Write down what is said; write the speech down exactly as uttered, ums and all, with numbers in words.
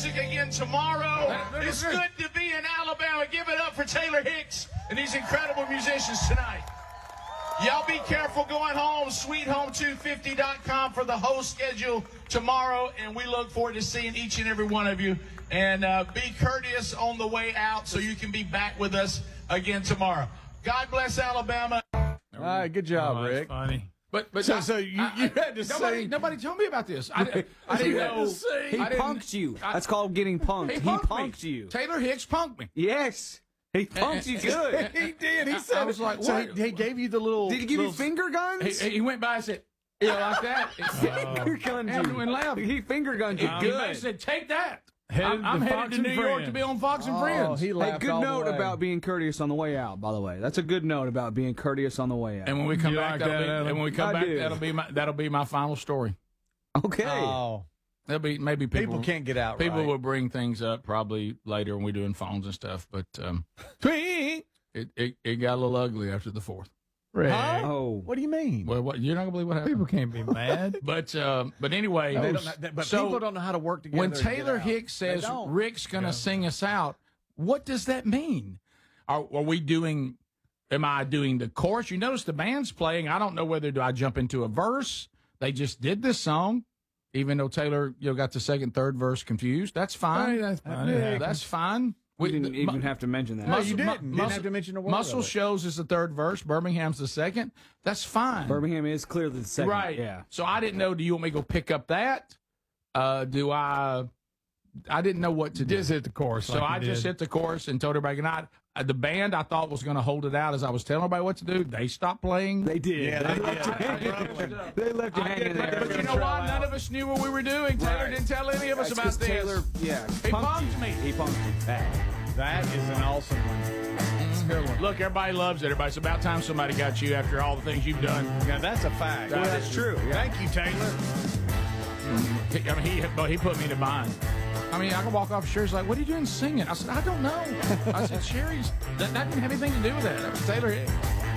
music again tomorrow. It's good to be in Alabama. Give it up for Taylor Hicks and these incredible musicians tonight. Y'all be careful going home. sweet home two fifty dot com for the whole schedule tomorrow, and we look forward to seeing each and every one of you. And uh, be courteous on the way out so you can be back with us again tomorrow. God bless Alabama. All right, good job, Oh, Rick. funny. But but So, I, so you, I, you had to nobody, sing. nobody told me about this. I, I didn't know. He I didn't- punked you. I- That's called getting punked. He He punked, punked, me. you. Taylor Hicks punked me. Yes. He punked you good. He did. He I- said I was it. like, so what? he, he gave you the little. Did he give you little- finger guns? He, he went by and said, "Yeah, like that." finger gunned And you. went laughed. He finger gunned you He good. basically said, "Take that." Headed I'm, I'm to headed Fox to and New York Friends. to be on Fox and Oh, Friends. he Hey, laughed good all the note way. about being courteous on the way out, by the way. That's a good note about being courteous on the way out. And when we come You back, like that'll that, be, Adam? and when we come I back, do. that'll be my that'll be my final story. Okay. Oh, That'll be maybe people, people can't get out. People right. will bring things up probably later when we're doing phones and stuff. But um, Tweet. it, it it got a little ugly after the fourth. Rick. Huh? Oh. What do you mean? Well, what, you're not gonna believe what happened. People can't be mad. But um, but anyway, They don't know- but so people don't know how to work together. when and get Taylor out. Hicks They says don't. Rick's gonna sing us out, what does that mean? Are, are we doing? Am I doing the chorus? You notice the band's playing. I don't know whether do I jump into a verse. They just did this song, even though Taylor you know got the second, third verse confused. That's fine. Hey, that's fine. Yeah, It happens. That's fine. We We- didn't the- even mu- have to mention that. No, you Muscle- didn't. mu- Didn't have to mention a word Muscle of it. Shows is the third verse. Birmingham's the second. That's fine. Birmingham is clearly the second. Right. Yeah. So I didn't know. Do you want me to go pick up that? Uh, do I? I didn't know what to do. Just hit the chorus. So like I you just did. hit the chorus and told everybody good night. Uh, the band I thought was going to hold it out as I was telling everybody what to do. They stopped playing. They did. Yeah, they left you did. hanging. They left you I hanging did, but, there. but you know what? None of us knew what we were doing. Taylor Right. didn't tell any of us That's about 'cause this. Taylor, yeah, He punked me. He punked you. That is an awesome one. That's a good one. Look, everybody loves it. Everybody. It's about time somebody got you after all the things you've done. Now that's a fact. Well, that's true, yeah. Thank you, Taylor. He, I mean, he, but he put me in a bind. I mean, I can walk off. Sherry's like, "What are you doing singing?" I said, "I don't know." I said, "Sherry's that, that didn't have anything to do with that. That was Taylor Hicks."